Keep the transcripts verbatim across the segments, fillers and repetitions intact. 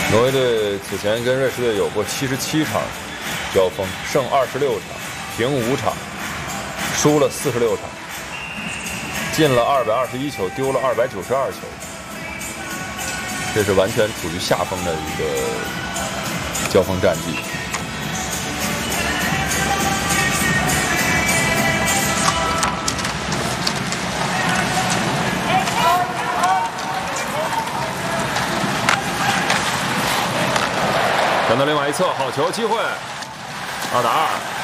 挪威队此前跟瑞士队有过七十七场交锋，胜二十六场，平五场，输了四十六场，进了二百二十一球，丢了二百九十二球，这是完全处于下风的一个交锋战绩。 传到另外一侧，好球机会，二打二。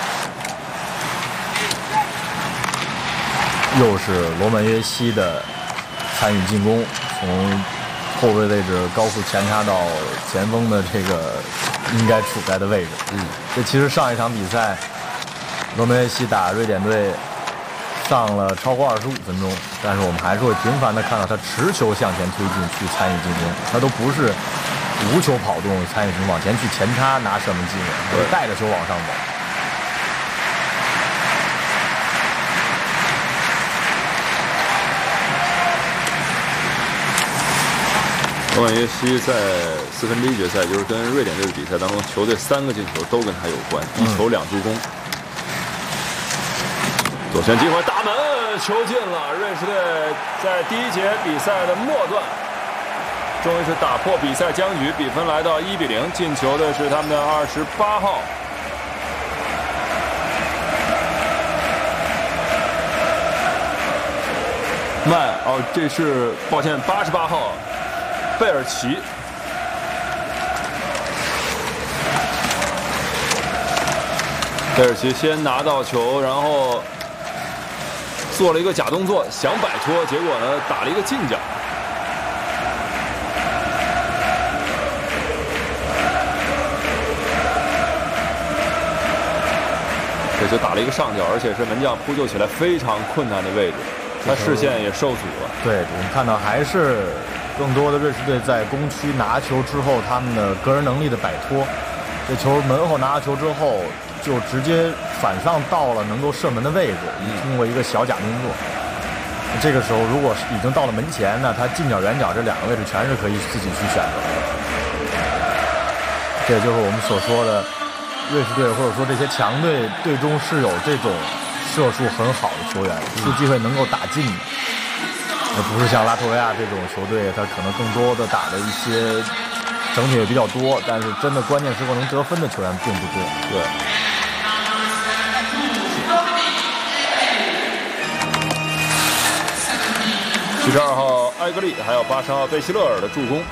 又是罗曼约西的参与进攻，从后卫位置高速前插到前锋的这个应该处在的位置。嗯，这其实上一场比赛，罗曼约西打瑞典队上了超过二十五分钟，但是我们还是会频繁的看到他持球向前推进去参与进攻，他都不是。 无球跑动参与进攻，往前去前插拿射门机会，或者带着球往上走。 罗曼约西在四分之一决赛，就是跟瑞典队的比赛当中，球队三个进球都跟他有关，一球两助攻。左旋机会，大门球进了，瑞士队在第一节比赛的末段。 终于是打破比赛僵局，比分来到一比零。进球的是他们的二十八号。曼哦，这是抱歉，八十八号贝尔奇。贝尔奇先拿到球，然后做了一个假动作，想摆脱，结果呢打了一个近角。 这就打了一个上角，而且是门将扑救起来非常困难的位置，他视线也受阻了。 对，我们看到还是更多的瑞士队在攻区拿球之后，他们的个人能力的摆脱。这球门后拿到球之后，就直接反上到了能够射门的位置，通过一个小假动作。这个时候，如果已经到了门前呢，他近角、远角这两个位置全是可以自己去选择的。这也就是我们所说的。 瑞士队或者说这些强队队中是有这种射术很好的球员，出机会能够打进的，而不是像拉脱维亚这种球队，他可能更多的打的一些整体也比较多，但是真的关键时刻能得分的球员并不多。 对。七十二号埃格利，还有八十号贝希勒尔的助攻。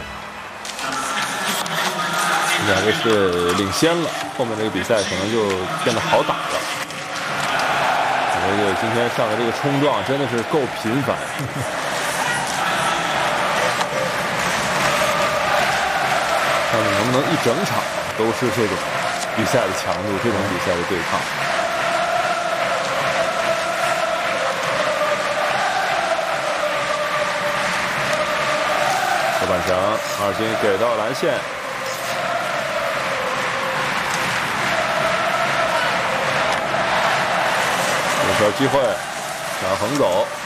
两个是领先了，后面这个比赛可能就变得好打了。我觉得今天上的这个冲撞真的是够频繁。看看能不能一整场都是这种比赛的强度，这种比赛的对抗。下半场，阿尔金给到蓝线。 有机会，想横走，